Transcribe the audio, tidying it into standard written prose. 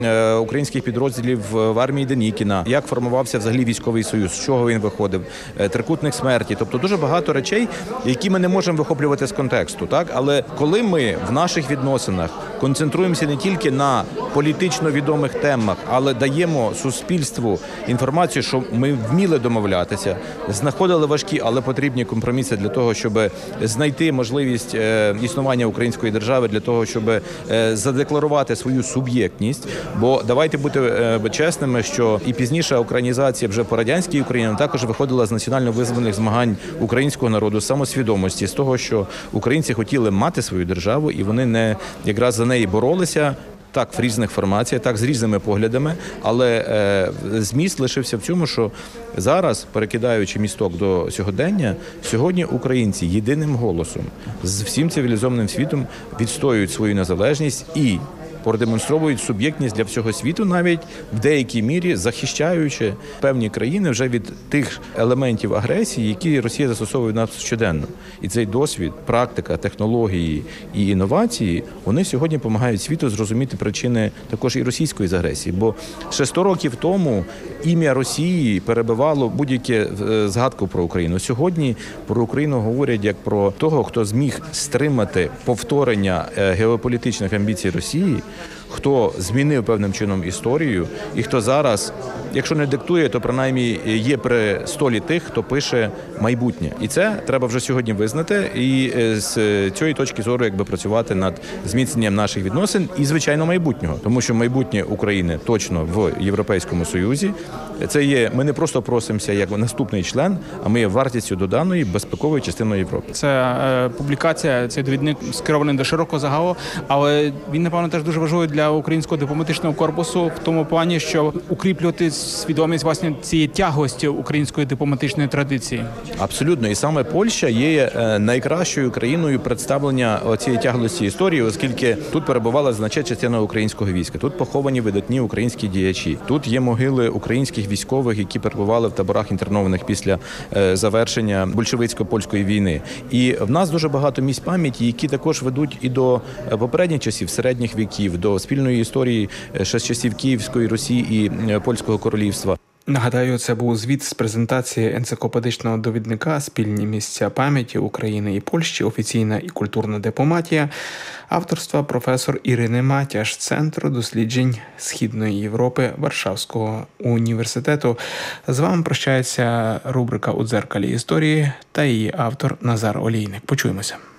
українських підрозділів в армії Денікіна, як формувався взагалі військовий союз, з чого він виходив, трикутник смерті. Тобто дуже багато речей, які ми не можемо вихоплювати з контексту. Так? Але коли ми в наших відносинах концентруємося не тільки на політично відомих темах, але даємо суспільству інформацію, що ми вміли домовлятися, знаходили важкі, але потрібні компроміси для того, щоб знайти можливість існування української держави, для того, щоб задекларувати свою суб'єктність. Бо давайте бути чесними, що і пізніша українізація вже по радянській Україні також виходила з національно-визвольних змагань українського народу, самосвідомості, з того, що українці хотіли мати свою державу, і вони не якраз за неї боролися, так, в різних формаціях, так, з різними поглядами, але зміст лишився в цьому, що зараз, перекидаючи місток до сьогодення, сьогодні українці єдиним голосом з всім цивілізованим світом відстоюють свою незалежність і продемонструють суб'єктність для всього світу, навіть в деякій мірі захищаючи певні країни вже від тих елементів агресії, які Росія застосовує в нас щоденно. І цей досвід, практика, технології і інновації, вони сьогодні допомагають світу зрозуміти причини також і російської агресії. Бо ще 100 років тому ім'я Росії перебивало будь-яке згадку про Україну. Сьогодні про Україну говорять як про того, хто зміг стримати повторення геополітичних амбіцій Росії, хто змінив певним чином історію і хто зараз, якщо не диктує, то принаймні є при столі тих, хто пише майбутнє. І це треба вже сьогодні визнати і з цієї точки зору якби працювати над зміцненням наших відносин і, звичайно, майбутнього. Тому що майбутнє України точно в Європейському Союзі. Це є, ми не просто просимося як наступний член, а ми є вартістю доданої безпекової частиною Європи. Це публікація, цей довідник скерований до широкого загалу, але він, напевно, теж дуже важливий для українського дипломатичного корпусу в тому плані, що укріплювати свідомість власне цієї тяглості української дипломатичної традиції. Абсолютно. І саме Польща є найкращою країною представлення цієї тяглості історії, оскільки тут перебувала значна частина українського війська. Тут поховані видатні українські діячі. Тут є могили українських військових, які перебували в таборах інтернованих після завершення большевицько-польської війни. І в нас дуже багато місць пам'яті, які також ведуть і до попередніх часів, середніх віків, до спільної історії ще з часів Київської Русі і Польського королівства. Нагадаю, це був звіт з презентації енциклопедичного довідника «Спільні місця пам'яті України і Польщі. Офіційна і культурна дипломатія» авторства професор Ірини Матяш Центру досліджень Східної Європи Варшавського університету. З вами прощається рубрика «У дзеркалі історії» та її автор Назар Олійник. Почуємося.